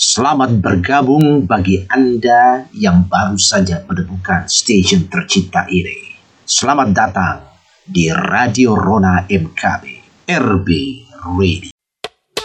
Selamat bergabung bagi Anda yang baru saja menemukan stasiun tercinta ini. Selamat datang di Radio Rona MKB RB Radio.